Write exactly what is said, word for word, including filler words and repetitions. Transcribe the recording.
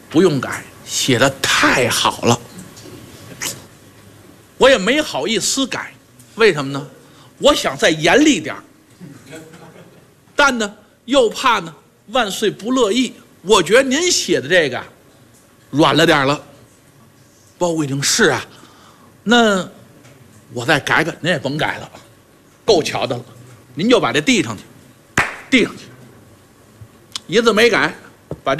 不用改，写的太好了。我也没好意思改，为什么呢？我想再严厉点儿，但呢又怕呢万岁不乐意。我觉得您写的这个软了点了。包贵定是啊，那我再改改，您也甭改了，够瞧的了，您就把这递上去，递上去，一字没改。